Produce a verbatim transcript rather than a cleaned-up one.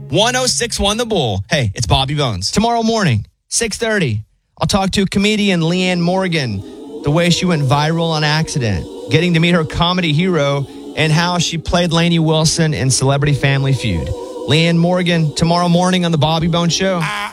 one oh six one The Bull. Hey, it's Bobby Bones. Tomorrow morning, six thirty, I'll talk to comedian Leanne Morgan, the way she went viral on accident, getting to meet her comedy hero, and how she played Lainey Wilson in Celebrity Family Feud. Leanne Morgan, tomorrow morning on The Bobby Bones Show.